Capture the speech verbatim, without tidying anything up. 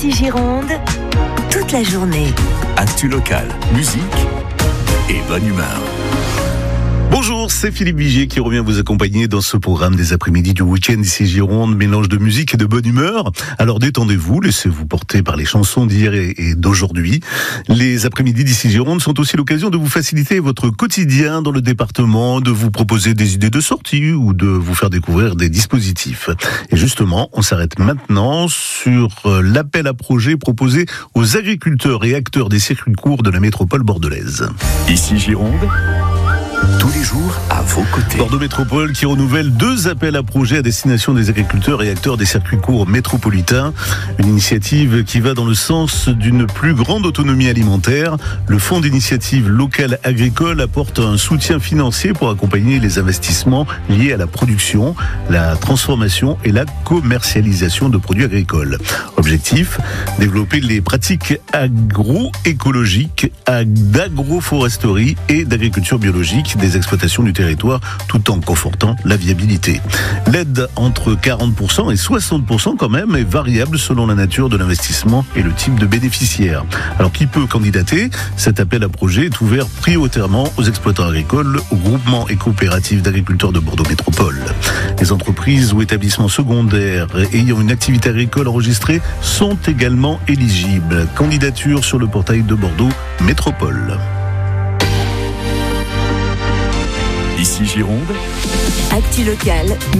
Gironde, toute la journée. Actu locale, musique et bonne humeur. Bonjour, c'est Philippe Vigier qui revient vous accompagner dans ce programme des après-midi du week-end ici Gironde, mélange de musique et de bonne humeur. Alors détendez-vous, laissez-vous porter par les chansons d'hier et, et d'aujourd'hui. Les après-midi d'ici Gironde sont aussi l'occasion de vous faciliter votre quotidien dans le département, de vous proposer des idées de sortie ou de vous faire découvrir des dispositifs. Et justement, on s'arrête maintenant sur l'appel à projet proposé aux agriculteurs et acteurs des circuits courts de la métropole bordelaise. Ici Gironde, tous les jours à vos côtés. Bordeaux Métropole qui renouvelle deux appels à projets à destination des agriculteurs et acteurs des circuits courts métropolitains. Une initiative qui va dans le sens d'une plus grande autonomie alimentaire. Le Fonds d'initiative locale agricole apporte un soutien financier pour accompagner les investissements liés à la production, la transformation et la commercialisation de produits agricoles. Objectif, développer les pratiques agroécologiques, d'agroforesterie et d'agriculture biologique des exploitations du territoire tout en confortant la viabilité. L'aide entre quarante pour cent et soixante pour cent quand même est variable selon la nature de l'investissement et le type de bénéficiaire. Alors qui peut candidater ? Cet appel à projet est ouvert prioritairement aux exploitants agricoles, aux groupements et coopératives d'agriculteurs de Bordeaux Métropole. Les entreprises ou établissements secondaires ayant une activité agricole enregistrée sont également éligibles. Candidature sur le portail de Bordeaux Métropole. Ici Gironde, Actu locale.